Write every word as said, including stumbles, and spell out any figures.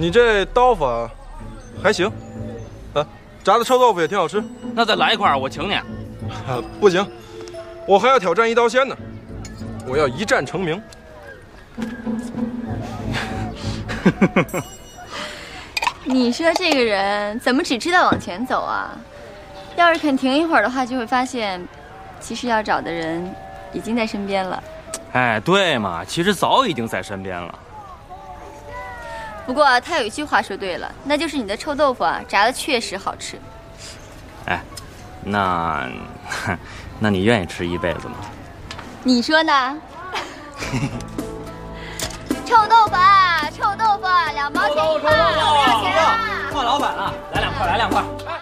你这刀法还行，啊，炸的臭豆腐也挺好吃。 那再来一块，我请你。 啊，不行，我还要挑战一刀鲜呢，我要一战成名。 你说这个人怎么只知道往前走啊？要是肯停一会儿的话，就会发现，其实要找的人已经在身边了。 哎，对嘛，其实早已经在身边了。 不过他有一句话说对了，那就是你的臭豆腐啊，炸的确实好吃。 哎，那，那你愿意吃一辈子吗？ 你说呢？臭豆腐啊，臭豆腐，两毛钱一块，我要钱啊！ 换老板了，来两块，来两块。